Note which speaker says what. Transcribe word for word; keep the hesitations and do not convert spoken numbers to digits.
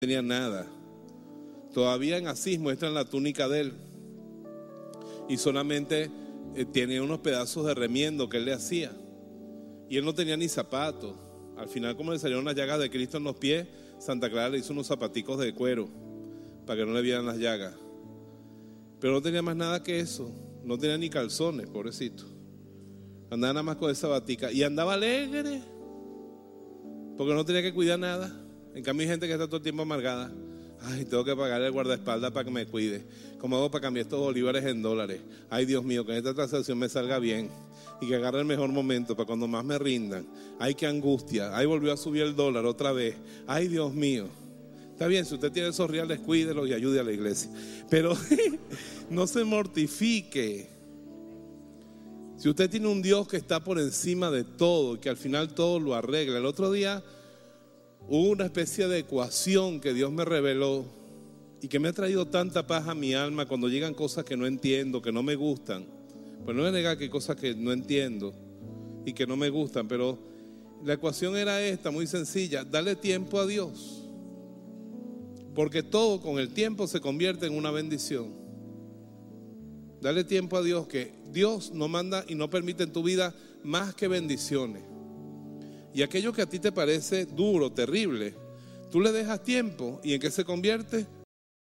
Speaker 1: tenía nada. Todavía en Asís muestran la túnica de él y solamente eh, tiene unos pedazos de remiendo que él le hacía, y él no tenía ni zapatos. Al final, como le salieron las llagas de Cristo en los pies, Santa Clara le hizo unos zapaticos de cuero para que no le vieran las llagas, pero no tenía más nada que eso. No tenía ni calzones, pobrecito. Andaba nada más con esa batica y andaba alegre porque no tenía que cuidar nada. En cambio hay gente que está todo el tiempo amargada. Ay, tengo que pagarle al guardaespaldas para que me cuide. ¿Cómo hago para cambiar estos bolívares en dólares? Ay, Dios mío, que esta transacción me salga bien y que agarre el mejor momento para cuando más me rindan. Ay, qué angustia. Ay, volvió a subir el dólar otra vez. Ay, Dios mío. Está bien, si usted tiene esos reales, cuídelos y ayude a la iglesia. Pero no se mortifique. Si usted tiene un Dios que está por encima de todo y que al final todo lo arregla. El otro día hubo una especie de ecuación que Dios me reveló y que me ha traído tanta paz a mi alma cuando llegan cosas que no entiendo, que no me gustan. Pues no voy a negar que hay cosas que no entiendo y que no me gustan, pero la ecuación era esta, muy sencilla: dale tiempo a Dios, porque todo con el tiempo se convierte en una bendición. Dale tiempo a Dios, que Dios no manda y no permite en tu vida más que bendiciones. Y aquello que a ti te parece duro, terrible, tú le dejas tiempo, ¿y en qué se convierte?